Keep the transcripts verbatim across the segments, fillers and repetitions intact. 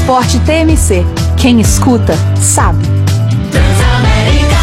Esporte T M C. Quem escuta, sabe. Transamérica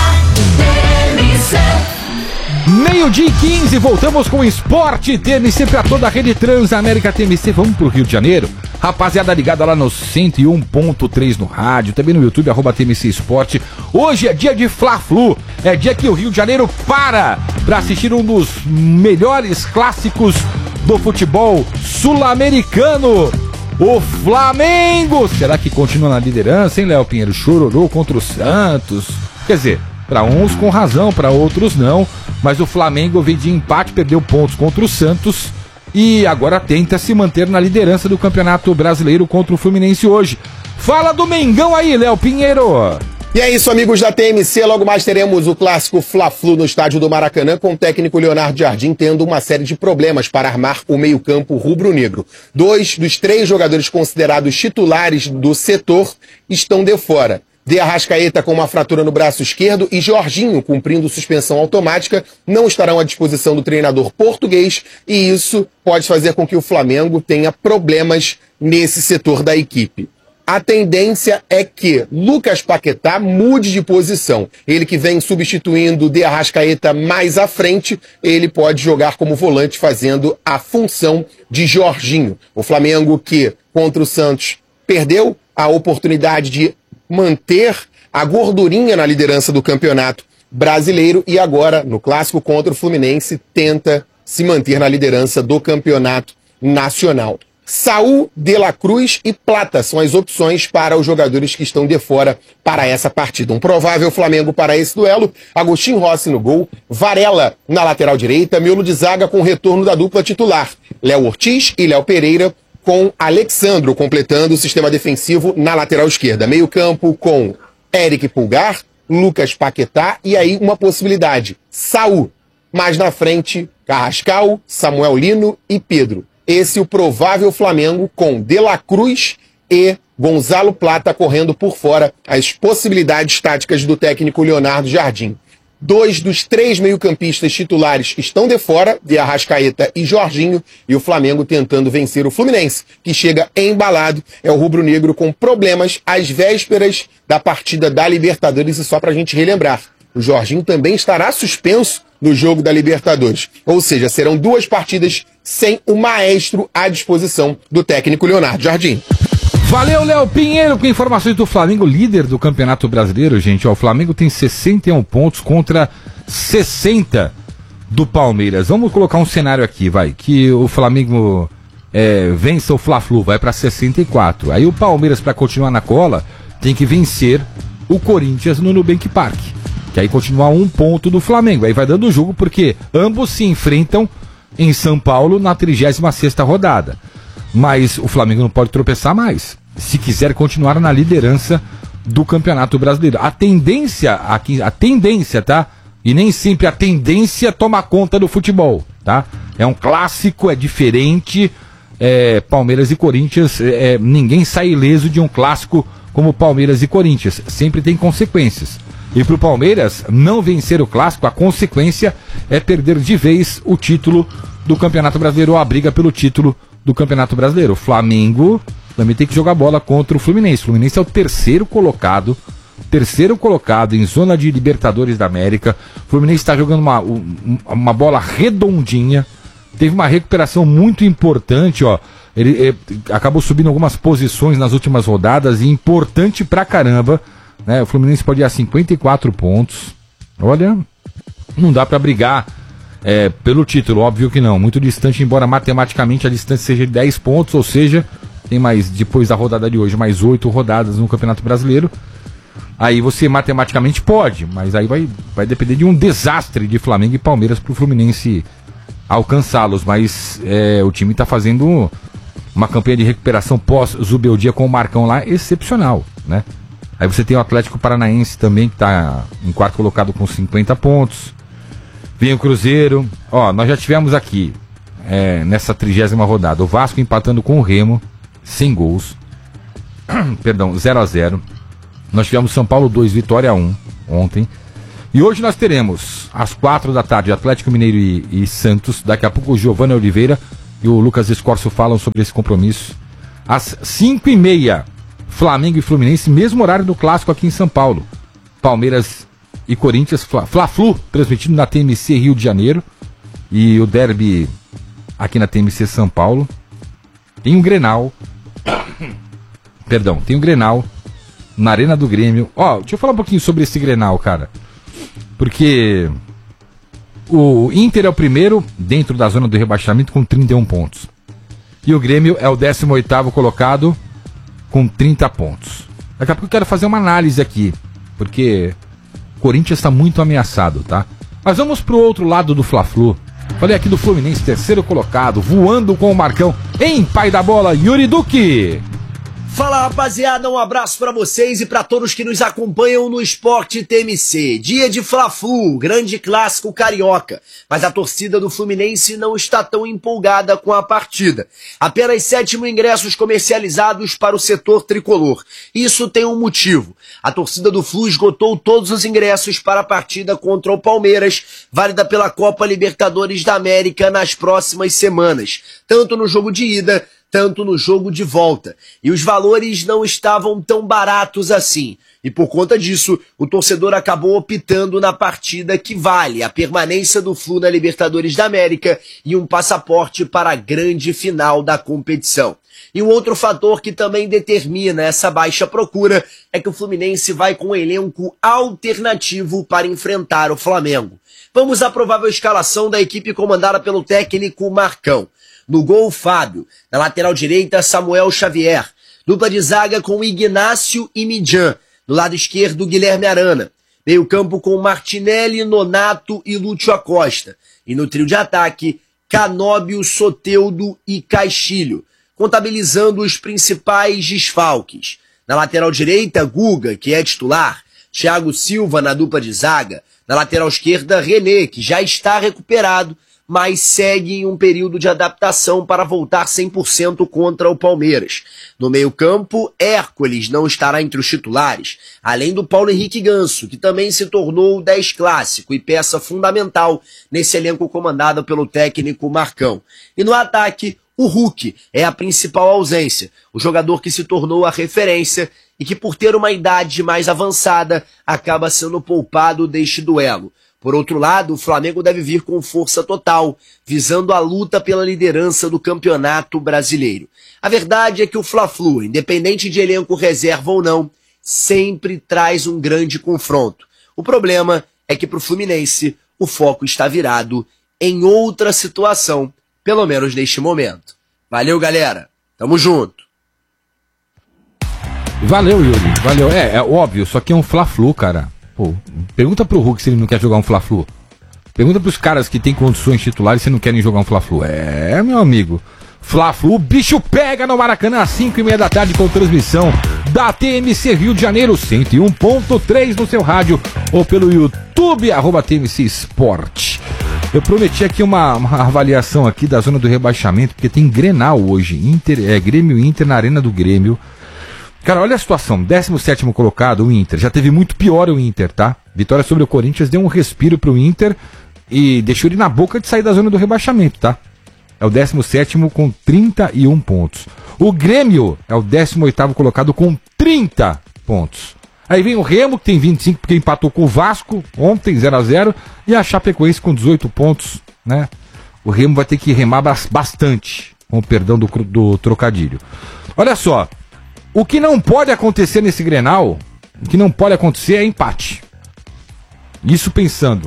T M C. Meio-dia e quinze, voltamos com o Esporte T M C para toda a rede Transamérica T M C. Vamos pro Rio de Janeiro? Rapaziada ligada lá no cento e um ponto três no rádio, também no YouTube, arroba T M C Esporte. Hoje é dia de Fla-Flu, é dia que o Rio de Janeiro para para assistir um dos melhores clássicos do futebol sul-americano. O Flamengo, será que continua na liderança, hein, Léo Pinheiro? Chororô contra o Santos. Quer dizer, para uns com razão, para outros não. Mas o Flamengo veio de empate, perdeu pontos contra o Santos e agora tenta se manter na liderança do Campeonato Brasileiro contra o Fluminense hoje. Fala do Mengão aí, Léo Pinheiro. E é isso, amigos da T M C. Logo mais teremos o clássico Fla-Flu no estádio do Maracanã, com o técnico Leonardo Jardim tendo uma série de problemas para armar o meio-campo rubro-negro. Dois dos três jogadores considerados titulares do setor estão de fora. De Arrascaeta com uma fratura no braço esquerdo e Jorginho, cumprindo suspensão automática, não estarão à disposição do treinador português, e isso pode fazer com que o Flamengo tenha problemas nesse setor da equipe. A tendência é que Lucas Paquetá mude de posição. Ele que vem substituindo De Arrascaeta mais à frente, ele pode jogar como volante fazendo a função de Jorginho. O Flamengo que, contra o Santos, perdeu a oportunidade de manter a gordurinha na liderança do Campeonato Brasileiro e agora, no clássico contra o Fluminense, tenta se manter na liderança do Campeonato Nacional. Saúl, De La Cruz e Plata são as opções para os jogadores que estão de fora para essa partida. Um provável Flamengo para esse duelo: Agostinho Rossi no gol, Varela na lateral direita, miolo de zaga com o retorno da dupla titular, Léo Ortiz e Léo Pereira, com Alexandro completando o sistema defensivo na lateral esquerda. Meio campo com Eric Pulgar, Lucas Paquetá e aí uma possibilidade, Saúl. Mais na frente, Carrascal, Samuel Lino e Pedro. Esse é o provável Flamengo com De La Cruz e Gonzalo Plata correndo por fora, as possibilidades táticas do técnico Leonardo Jardim. Dois dos três meio-campistas titulares estão de fora, De Arrascaeta e Jorginho, e o Flamengo tentando vencer o Fluminense, que chega embalado. É o rubro-negro com problemas às vésperas da partida da Libertadores. E só pra gente relembrar, o Jorginho também estará suspenso no jogo da Libertadores. Ou seja, serão duas partidas sem o maestro à disposição do técnico Leonardo Jardim. Valeu, Léo Pinheiro, com informações do Flamengo, líder do Campeonato Brasileiro, gente. Ó, o Flamengo tem sessenta e um pontos contra sessenta do Palmeiras. Vamos colocar um cenário aqui, vai, que o Flamengo é, vença o Fla-Flu, vai para sessenta e quatro. Aí o Palmeiras, para continuar na cola, tem que vencer o Corinthians no Nubank Park, que aí continua um ponto do Flamengo. Aí vai dando o jogo, porque ambos se enfrentam em São Paulo na trigésima sexta rodada. Mas o Flamengo não pode tropeçar mais, se quiser continuar na liderança do Campeonato Brasileiro. A tendência aqui, a tendência, tá? E nem sempre a tendência toma conta do futebol, tá? É um clássico, é diferente. É, Palmeiras e Corinthians, é, ninguém sai ileso de um clássico como Palmeiras e Corinthians. Sempre tem consequências. E pro Palmeiras não vencer o clássico, a consequência é perder de vez o título do Campeonato Brasileiro, ou a briga pelo título do Campeonato Brasileiro. O Flamengo também tem que jogar bola contra o Fluminense. O Fluminense é o terceiro colocado, terceiro colocado em zona de Libertadores da América. O Fluminense está jogando uma, uma bola redondinha, teve uma recuperação muito importante, ó. Ele, ele acabou subindo algumas posições nas últimas rodadas, e importante pra caramba, né? O Fluminense pode ir a cinquenta e quatro pontos. Olha, não dá pra brigar É, pelo título, óbvio que não, muito distante, embora matematicamente a distância seja de dez pontos, ou seja, tem mais, depois da rodada de hoje, mais oito rodadas no Campeonato Brasileiro. Aí você matematicamente pode, mas aí vai, vai depender de um desastre de Flamengo e Palmeiras pro Fluminense alcançá-los. Mas é, o time tá fazendo uma campanha de recuperação pós-Zubeldia com o Marcão lá excepcional, né? Aí você tem o Atlético Paranaense também, que tá em quarto colocado com cinquenta pontos. Vem o Cruzeiro. Ó, nós já tivemos aqui, é, nessa trigésima rodada, o Vasco empatando com o Remo, sem gols. Perdão, zero a zero. Nós tivemos São Paulo dois, Vitória um, ontem. E hoje nós teremos, às quatro da tarde, Atlético Mineiro e, e Santos. Daqui a pouco o Giovanni Oliveira e o Lucas Escorcio falam sobre esse compromisso. Às cinco e meia, Flamengo e Fluminense, mesmo horário do clássico aqui em São Paulo. Palmeiras e Corinthians, Fla- Fla-Flu, transmitido na T M C Rio de Janeiro. E o derby aqui na T M C São Paulo. Tem um Grenal. Perdão, tem um Grenal na Arena do Grêmio. Ó, deixa eu falar um pouquinho sobre esse Grenal, cara. Porque o Inter é o primeiro dentro da zona do rebaixamento com trinta e um pontos. E o Grêmio é o décimo oitavo colocado com trinta pontos. Daqui a pouco eu quero fazer uma análise aqui, porque o Corinthians está muito ameaçado, tá? Mas vamos pro outro lado do Fla-Flu. Falei aqui do Fluminense, terceiro colocado, voando com o Marcão. Em pai da bola, Yuri Duque. Fala, rapaziada, um abraço pra vocês e pra todos que nos acompanham no Esporte T M C. Dia de Fla-Flu, grande clássico carioca, mas a torcida do Fluminense não está tão empolgada com a partida. Apenas sete mil ingressos comercializados para o setor tricolor. Isso tem um motivo. A torcida do Flu esgotou todos os ingressos para a partida contra o Palmeiras, válida pela Copa Libertadores da América nas próximas semanas, tanto no jogo de ida tanto no jogo de volta. E os valores não estavam tão baratos assim. E por conta disso, o torcedor acabou optando na partida que vale a permanência do Flu na Libertadores da América e um passaporte para a grande final da competição. E um outro fator que também determina essa baixa procura é que o Fluminense vai com um elenco alternativo para enfrentar o Flamengo. Vamos à provável escalação da equipe comandada pelo técnico Marcão. No gol, Fábio. Na lateral direita, Samuel Xavier. Dupla de zaga com Ignácio e Midjan. No lado esquerdo, Guilherme Arana. Meio campo com Martinelli, Nonato e Lúcio Acosta. E no trio de ataque, Canóbio, Soteldo e Caixilho, contabilizando os principais desfalques. Na lateral direita, Guga, que é titular. Thiago Silva na dupla de zaga. Na lateral esquerda, René, que já está recuperado, mas segue em um período de adaptação para voltar cem por cento contra o Palmeiras. No meio-campo, Hércules não estará entre os titulares, além do Paulo Henrique Ganso, que também se tornou o dez clássico e peça fundamental nesse elenco comandado pelo técnico Marcão. E no ataque, o Hulk é a principal ausência, o jogador que se tornou a referência e que, por ter uma idade mais avançada, acaba sendo poupado deste duelo. Por outro lado, o Flamengo deve vir com força total, visando a luta pela liderança do Campeonato Brasileiro. A verdade é que o Fla-Flu, independente de elenco reserva ou não, sempre traz um grande confronto. O problema é que para o Fluminense, o foco está virado em outra situação, pelo menos neste momento. Valeu, galera. Tamo junto. Valeu, Yuri. Valeu. É, é óbvio, só que é um Fla-Flu, cara. Pô, pergunta pro Hulk se ele não quer jogar um Fla-Flu. Pergunta pros caras que tem condições titulares se não querem jogar um Fla-Flu. É, meu amigo. Fla-Flu, bicho pega no Maracanã às cinco e meia da tarde com transmissão da T M C Rio de Janeiro, cento e um ponto três no seu rádio ou pelo YouTube, arroba T M C Sport. Eu prometi aqui uma, uma avaliação aqui da zona do rebaixamento, porque tem Grenal hoje. Inter, é, Grêmio Inter na Arena do Grêmio. Cara, olha a situação, décimo sétimo colocado, o Inter, já teve muito pior o Inter, tá? Vitória sobre o Corinthians deu um respiro pro Inter e deixou ele na boca de sair da zona do rebaixamento, tá? É o décimo sétimo com trinta e um pontos. O Grêmio é o décimo oitavo colocado com trinta pontos. Aí vem o Remo, que tem vinte e cinco porque empatou com o Vasco ontem, zero a zero, e a Chapecoense com dezoito pontos, né? O Remo vai ter que remar bastante, com o perdão do, do trocadilho. Olha só. O que não pode acontecer nesse Grenal, o que não pode acontecer é empate. Isso pensando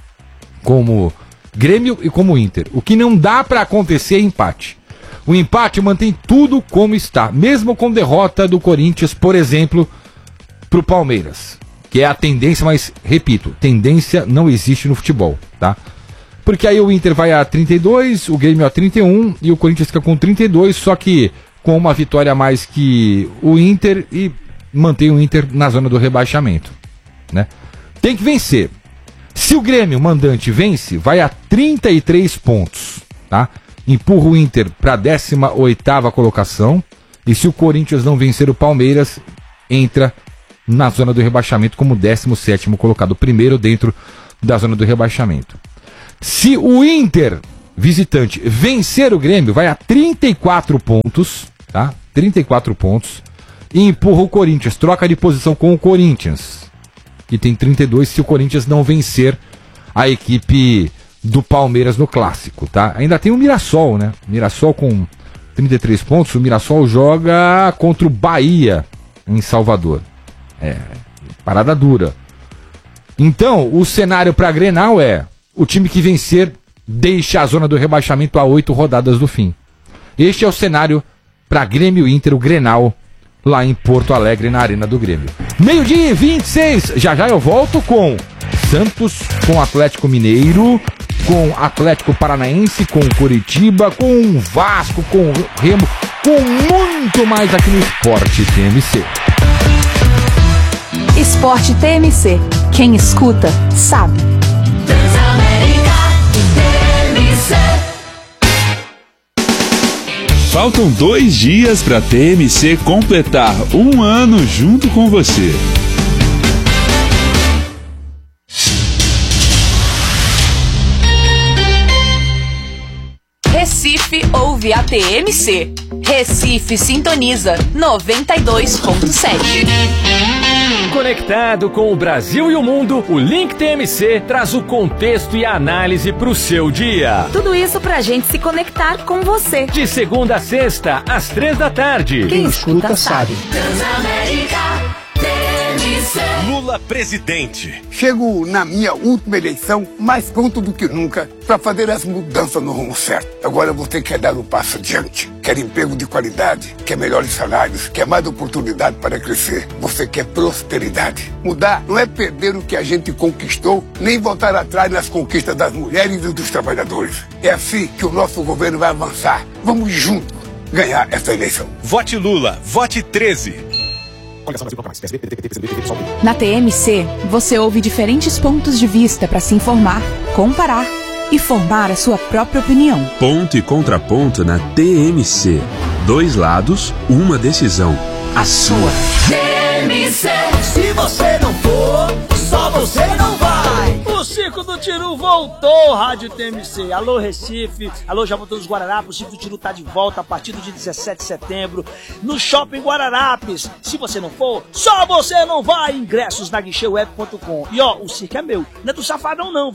como Grêmio e como Inter. O que não dá para acontecer é empate. O empate mantém tudo como está, mesmo com derrota do Corinthians, por exemplo, pro Palmeiras, que é a tendência, mas repito, tendência não existe no futebol, tá? Porque aí o Inter vai a trinta e dois, o Grêmio a trinta e um e o Corinthians fica com trinta e dois, só que com uma vitória a mais que o Inter e mantém o Inter na zona do rebaixamento, né? Tem que vencer. Se o Grêmio, mandante, vence, vai a trinta e três pontos, tá? Empurra o Inter para a décima oitava colocação. E se o Corinthians não vencer o Palmeiras, entra na zona do rebaixamento como décimo sétimo colocado, primeiro dentro da zona do rebaixamento. Se o Inter, visitante, vencer o Grêmio, vai a trinta e quatro pontos, tá? trinta e quatro pontos. e empurra o Corinthians, troca de posição com o Corinthians, que tem trinta e dois se o Corinthians não vencer a equipe do Palmeiras no clássico, tá? Ainda tem o Mirassol, né? Mirassol com trinta e três pontos, o Mirassol joga contra o Bahia em Salvador. É, parada dura. Então, o cenário para Grenal é: o time que vencer deixa a zona do rebaixamento a oito rodadas do fim. Este é o cenário para Grêmio Inter, o Grenal, lá em Porto Alegre, na Arena do Grêmio. Meio-dia e vinte e seis, já já eu volto com Santos, com Atlético Mineiro, com Atlético Paranaense, com Coritiba, com Vasco, com Remo, com muito mais aqui no Esporte T M C. Esporte T M C. Quem escuta, sabe. Transamérica T M C. Faltam dois dias para a T M C completar um ano junto com você. Recife ouve a T M C. Recife sintoniza noventa e dois ponto sete. Conectado com o Brasil e o mundo, o Link T M C traz o contexto e a análise para o seu dia. Tudo isso pra gente se conectar com você. De segunda a sexta, às três da tarde. Quem escuta sabe. Transamérica T M C. Lula presidente. Chego na minha última eleição mais pronto do que nunca para fazer as mudanças no rumo certo. Agora você quer dar um passo adiante, quer emprego de qualidade, quer melhores salários, quer mais oportunidade para crescer. Você quer prosperidade. Mudar não é perder o que a gente conquistou, nem voltar atrás nas conquistas das mulheres e dos trabalhadores. É assim que o nosso governo vai avançar. Vamos juntos ganhar essa eleição. Vote Lula, vote treze. Na T M C, você ouve diferentes pontos de vista para se informar, comparar e formar a sua própria opinião. Ponto e contraponto na T M C. Dois lados, uma decisão. A sua. T M C. Se você não for, só você não vai. O Circo do Tiru voltou, Rádio T M C. Alô, Recife. Alô, Jaboatão dos Guararapes. O Circo do Tiru tá de volta a partir do dia dezessete de setembro no Shopping Guararapes. Se você não for, só você não vai. Ingressos na guichê web ponto com. E ó, o circo é meu. Não é do Safadão, não.